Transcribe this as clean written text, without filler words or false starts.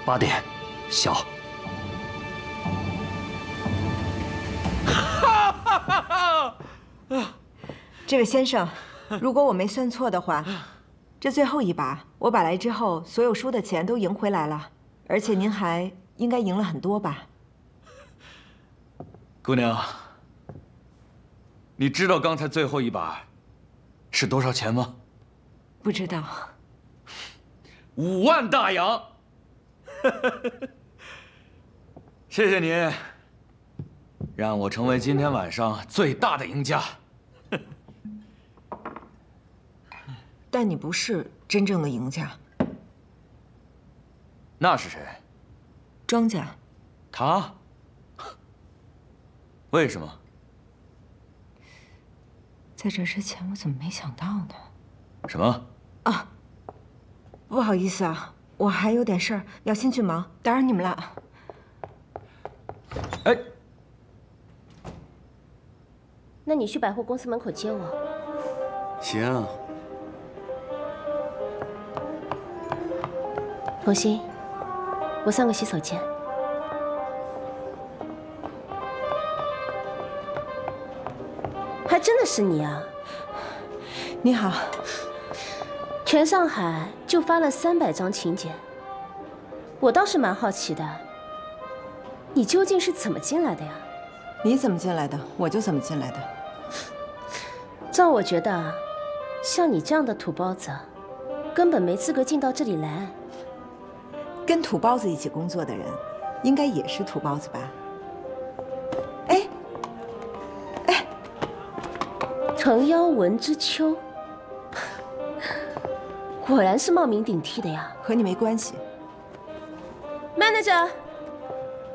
8点，小。 这位先生，如果我没算错的话，这最后一把我把来之后，所有输的钱都赢回来了，而且您还应该赢了很多吧？ 姑娘，你知道刚才最后一把是多少钱吗？ 不知道。 5万大洋。谢谢您，让我成为今天晚上最大的赢家。 但你不是真正的赢家。 那是谁？ 庄家。 他？为什么？ 在这之前，我怎么没想到呢？ 什么？ 啊，不好意思啊，我还有点事儿要先去忙，打扰你们了。 哎， 那你去百货公司门口接我。 行。 童心，我上个洗手间。还真的是你啊！ 你好。 全上海就发了300张请柬，我倒是蛮好奇的，你究竟是怎么进来的呀？ 你怎么进来的，我就怎么进来的。 照我觉得，像你这样的土包子，根本没资格进到这里来。 跟土包子一起工作的人，应该也是土包子吧？哎，哎， 程妖文之秋，果然是冒名顶替的呀。 和你没关系。 Manager。